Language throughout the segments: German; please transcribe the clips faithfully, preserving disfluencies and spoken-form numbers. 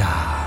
ja.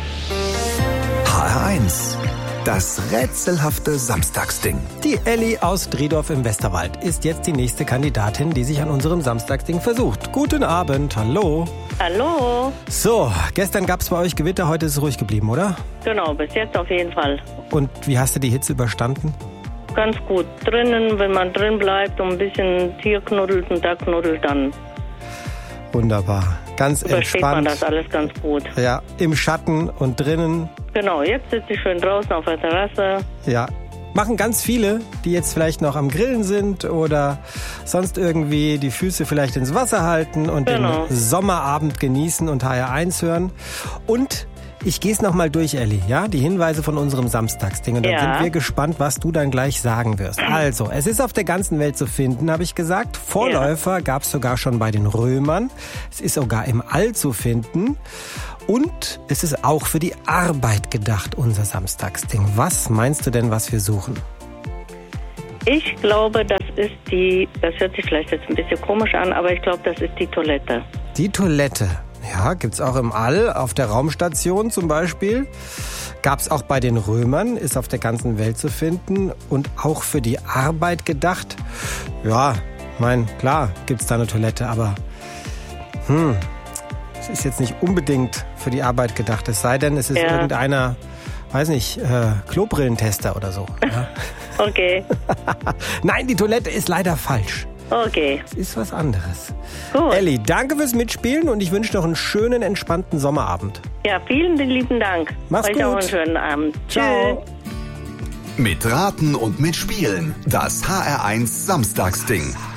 H R eins. Das rätselhafte Samstagsding. Die Elli aus Driedorf im Westerwald ist jetzt die nächste Kandidatin, die sich an unserem Samstagsding versucht. Guten Abend, hallo. Hallo. So, gestern gab es bei euch Gewitter, heute ist es ruhig geblieben, oder? Genau, bis jetzt auf jeden Fall. Und wie hast du die Hitze überstanden? Ganz gut. Drinnen, wenn man drin bleibt und ein bisschen hier knuddelt und da knuddelt, dann Wunderbar. Ganz übersteht entspannt. man das alles ganz gut. Ja, im Schatten und drinnen. Genau, jetzt sitze ich schön draußen auf der Terrasse. Ja, machen ganz viele, die jetzt vielleicht noch am Grillen sind oder sonst irgendwie die Füße vielleicht ins Wasser halten und Genau. den Sommerabend genießen und H R eins hören. Und ich gehe es nochmal durch, Elli, ja, die Hinweise von unserem Samstagsding. Und dann Ja. sind wir gespannt, was du dann gleich sagen wirst. Also, es ist auf der ganzen Welt zu finden, habe ich gesagt. Vorläufer gab es sogar schon bei den Römern. Es ist sogar im All zu finden. Und es ist auch für die Arbeit gedacht, unser Samstagsding. Was meinst du denn, was wir suchen? Ich glaube, das ist die, das hört sich vielleicht jetzt ein bisschen komisch an, aber ich glaube, das ist die Toilette. Die Toilette. Ja, gibt's auch im All, auf der Raumstation zum Beispiel. Gab's auch bei den Römern, ist auf der ganzen Welt zu finden und auch für die Arbeit gedacht. Ja, mein, klar gibt's da eine Toilette, aber hm, es ist jetzt nicht unbedingt für die Arbeit gedacht. Es sei denn, es ist Ja. irgendeiner, weiß nicht, äh, Klobrillentester oder so. Ja. Okay, Nein, die Toilette ist leider falsch. okay. Es ist was anderes. Gut. Elli, danke fürs Mitspielen und ich wünsche noch einen schönen, entspannten Sommerabend. Ja, vielen lieben Dank. Mach's Euch auch gut. einen schönen Abend. Ciao. Tschüss. Mit Raten und Mitspielen. Das H R eins Samstagsding.